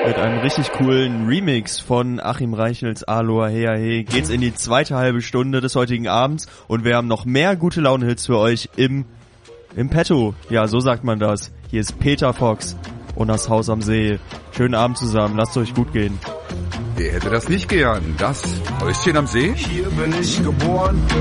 Mit einem richtig coolen Remix von Achim Reichels Aloha Hea He geht's in die zweite halbe Stunde des heutigen Abends und wir haben noch mehr gute Laune-Hits für euch im Petto. Ja, so sagt man das. Hier ist Peter Fox und das Haus am See. Schönen Abend zusammen, lasst euch gut gehen. Wer hätte das nicht gern? Das Häuschen am See? Hier bin ich geboren.